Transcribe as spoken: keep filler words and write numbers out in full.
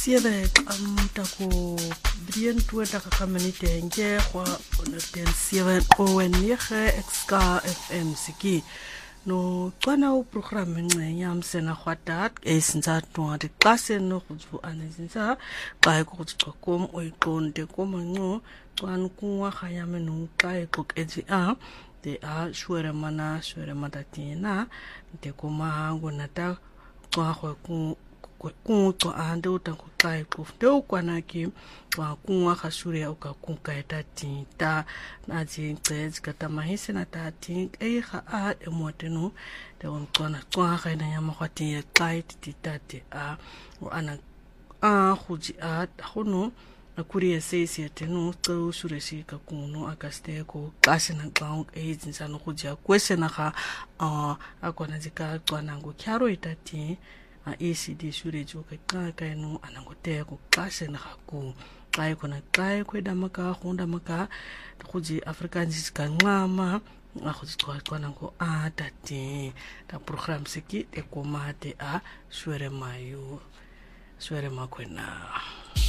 sieve am tako brien toe taka kamanite henge kwa ten sieve owen nege exka F M siki no kwana u program ngenya msena khwatat esinza twa de klase no khuthu anezinza xa ikutsqokom oyiqonde komanco kwan kuwa khayame no xa ixok ethi a de a shwere mana shwere matatina de koma ngonata xa ku kunco ande utankuxai xufte ukwanaki xa kunwa khashure ukakunkaita tinta nazi cez katamahise na tati eiga a emoteno de umcona xa khayina yama khwati xai titati a ana a khuji a khono akuri sesi atenu xo suresi ka kuno akaste ko xasina xa eizinsana khuji kwesena kha a akona zika xana ngo kyaro itati a E C D shure joka xa kaino anangote ko xase na ku xa ikona xa kweda maka khonda maka khuji Afrikaans ka nqama a khuji xwana ngo a tati ta program siki te komate a shwere mayu shwere makwena.